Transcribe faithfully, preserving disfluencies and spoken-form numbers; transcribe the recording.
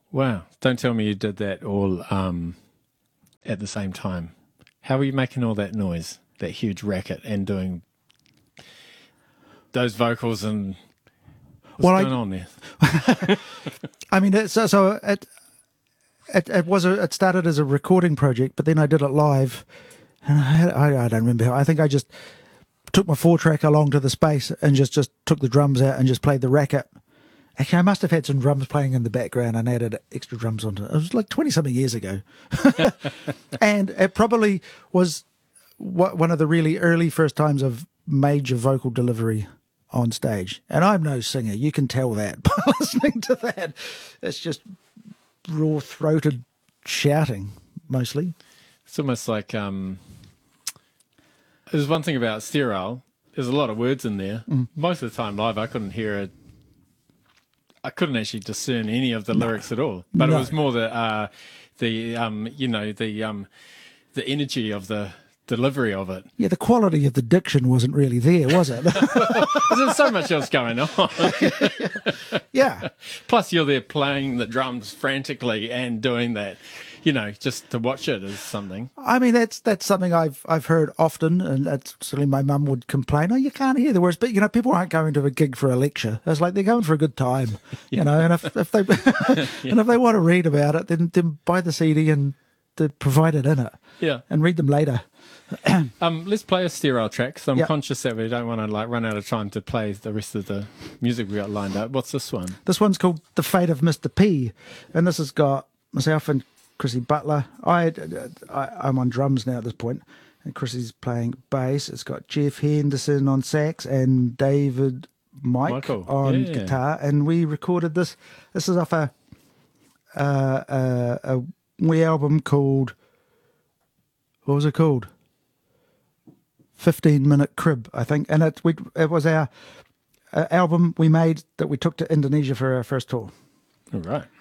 Wow. Don't tell me you did that all um, at the same time. How were you making all that noise, that huge racket, and doing those vocals and what's Well, going I, on there? I mean, it's, so so it, it it was a, it started as a recording project, but then I did it live, and I, had, I I don't remember how. I think I just took my four track along to the space and just just took the drums out and just played the racket. Actually, I must have had some drums playing in the background and added extra drums onto it. It was like twenty something years ago, and it probably was what, one of the really early first times of major vocal delivery on stage. And I'm no singer, you can tell that by listening to that. It's just raw throated shouting mostly. It's almost like um, there's one thing about Sterile. There's a lot of words in there. Mm. Most of the time live, I couldn't hear it. I couldn't actually discern any of the no. lyrics at all. But no. It was more the uh, the um, you know the um, the energy of the delivery of it. Yeah, the quality of the diction wasn't really there, was it? There's so much else going on. Yeah. Plus, you're there playing the drums frantically and doing that. You know, just to watch it is something. I mean, that's that's something I've I've heard often, and that's certainly my mum would complain. Oh, you can't hear the words, but you know, people aren't going to a gig for a lecture. It's like they're going for a good time, yeah. you know. And if if they yeah. and if they want to read about it, then then buy the C D and to provide it in it. Yeah, and read them later. um, let's play a Sterile track. So I'm yep. conscious that we don't want to like run out of time to play the rest of the music we got lined up. What's this one? This one's called "The Fate of Mister P," and this has got myself and Chrissy Butler. I, I I'm on drums now at this point, and Chrissy's playing bass. It's got Jeff Henderson on sax and David Mike Michael. on yeah. guitar. And we recorded this. This is off a uh, a, a wee album called, what was it called? fifteen minute Crib, I think. And it we it was our uh, album we made that we took to Indonesia for our first tour. All right.